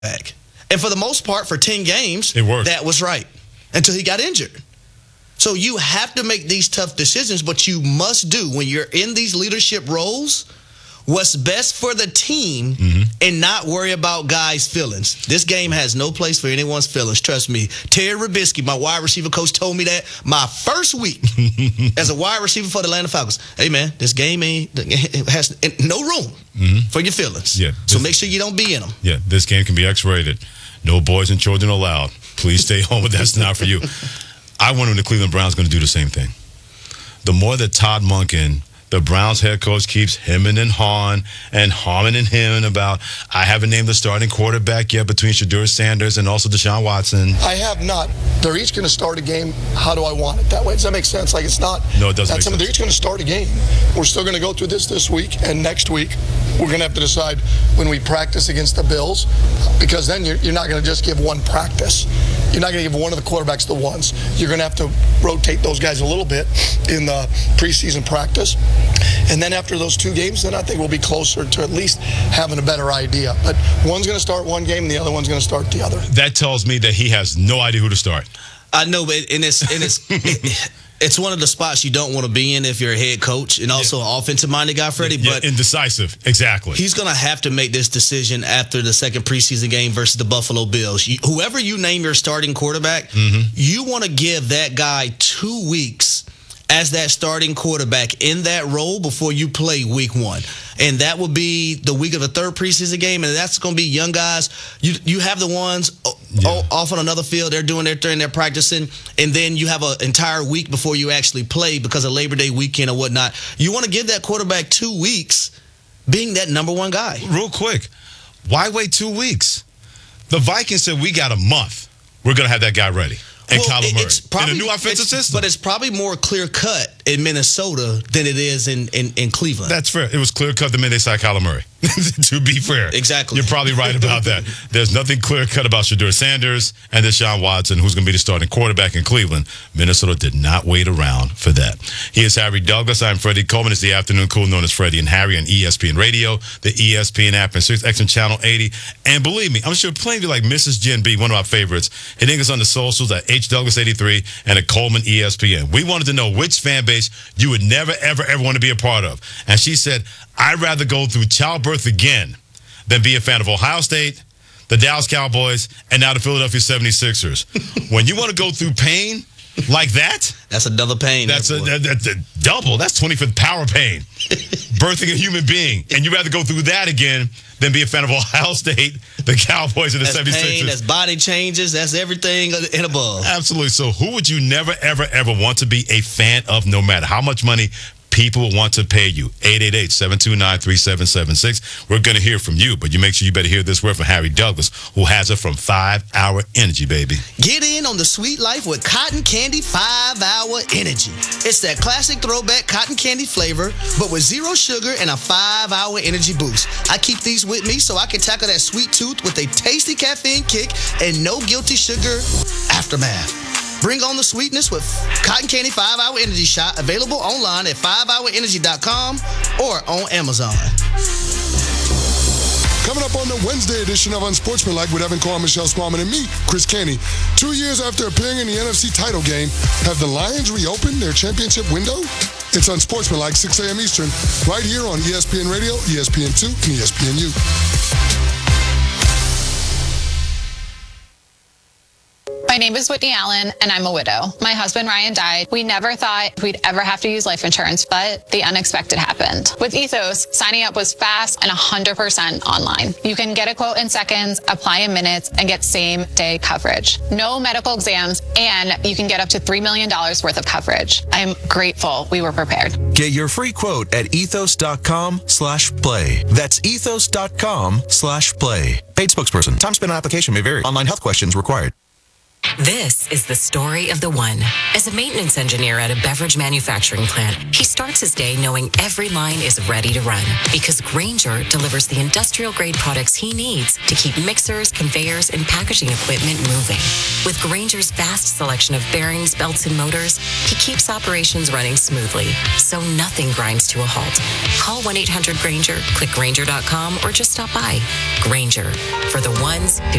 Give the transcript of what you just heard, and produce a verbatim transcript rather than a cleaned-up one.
back. And for the most part, for ten games, it worked. That was right until he got injured. So you have to make these tough decisions, but you must do, when you're in these leadership roles, what's best for the team mm-hmm. and not worry about guys' feelings. This game has no place for anyone's feelings. Trust me. Terry Rubisky, my wide receiver coach, told me that my first week as a wide receiver for the Atlanta Falcons. Hey, man, this game ain't it has no room mm-hmm. for your feelings. Yeah, so make sure you don't be in them. Yeah, this game can be X-rated. No boys and children allowed. Please stay home, but that's not for you. I wonder when the Cleveland Browns going to do the same thing. The more that Todd Monken, the Browns head coach, keeps hemming and hawing and hawing and hemming about, I haven't named the starting quarterback yet between Shedeur Sanders and also Deshaun Watson. I have not. They're each going to start a game. How do I want it that way? Does that make sense? Like, it's not. No, it doesn't make sense. They're each going to start a game. We're still going to go through this this week, and next week we're going to have to decide when we practice against the Bills, because then you're, you're not going to just give one practice. You're not going to give one of the quarterbacks the ones. You're going to have to rotate those guys a little bit in the preseason practice. And then after those two games, then I think we'll be closer to at least having a better idea. But one's going to start one game and the other one's going to start the other. That tells me that he has no idea who to start. I know, but and it's and it's it, it's one of the spots you don't want to be in if you're a head coach and also yeah. an offensive-minded guy, Freddie. Yeah, but indecisive, exactly. He's going to have to make this decision after the second preseason game versus the Buffalo Bills. You, whoever you name your starting quarterback, mm-hmm. you want to give that guy two weeks as that starting quarterback in that role before you play week one. And that will be the week of the third preseason game, and that's going to be young guys. You you have the ones yeah. off on another field. They're doing their thing, they're practicing, and then you have an entire week before you actually play because of Labor Day weekend or whatnot. You want to give that quarterback two weeks being that number one guy. Real quick, why wait two weeks? The Vikings said, we got a month. We're going to have that guy ready. And well, Kyler Murray. It's probably, in a new offensive system. But it's probably more clear-cut in Minnesota than it is in, in, in Cleveland. That's fair. It was clear-cut the minute they signed Kyler Murray. To be fair. Exactly. You're probably right about that. There's nothing clear-cut about Shedeur Sanders and Deshaun Watson, who's going to be the starting quarterback in Cleveland. Minnesota did not wait around for that. He is Harry Douglas. I'm Freddie Coleman. It's the afternoon cool known as Freddie and Harry on E S P N Radio, the E S P N app, and Sirius X M Channel eighty. And believe me, I'm sure plenty of you like Missus Jen B, one of our favorites, hitting us on the socials at H Douglas eighty-three and at Coleman E S P N. We wanted to know which fan base you would never, ever, ever want to be a part of. And she said, I'd rather go through childbirth again than be a fan of Ohio State, the Dallas Cowboys, and now the Philadelphia seventy-sixers. When you want to go through pain like that, that's another pain. That's a, that, that's a double. That's twenty-fifth power pain. Birthing a human being. And you'd rather go through that again than be a fan of Ohio State, the Cowboys, and the that's seventy-sixers. Pain, that's body changes. That's everything and above. Absolutely. So who would you never, ever, ever want to be a fan of, no matter how much money people want to pay you? eight eight eight, seven two nine, three seven seven six. We're going to hear from you, but you make sure you better hear this word from Harry Douglas, who has it from five hour Energy, baby. Get in on the sweet life with Cotton Candy five hour Energy. It's that classic throwback cotton candy flavor, but with zero sugar and a five hour energy boost. I keep these with me so I can tackle that sweet tooth with a tasty caffeine kick and no guilty sugar aftermath. Bring on the sweetness with Cotton Candy five hour Energy Shot, available online at five hour energy dot com or on Amazon. Coming up on the Wednesday edition of Unsportsmanlike with Evan Carr, Michelle Squamman, and me, Chris Caney. Two years after appearing in the N F C title game, have the Lions reopened their championship window? It's Unsportsmanlike, six a.m. Eastern, right here on E S P N Radio, E S P N two, and E S P N U. My name is Whitney Allen, and I'm a widow. My husband, Ryan, died. We never thought we'd ever have to use life insurance, but the unexpected happened. With Ethos, signing up was fast and one hundred percent online. You can get a quote in seconds, apply in minutes, and get same-day coverage. No medical exams, and you can get up to three million dollars worth of coverage. I'm grateful we were prepared. Get your free quote at ethos.com slash play. That's ethos.com slash play. Paid spokesperson. Time spent on application may vary. Online health questions required. This is the story of the one. As a maintenance engineer at a beverage manufacturing plant, he starts his day knowing every line is ready to run because Grainger delivers the industrial-grade products he needs to keep mixers, conveyors, and packaging equipment moving. With Grainger's vast selection of bearings, belts, and motors, he keeps operations running smoothly, so nothing grinds to a halt. Call one eight hundred Grainger, click Grainger dot com, or just stop by. Grainger, for the ones who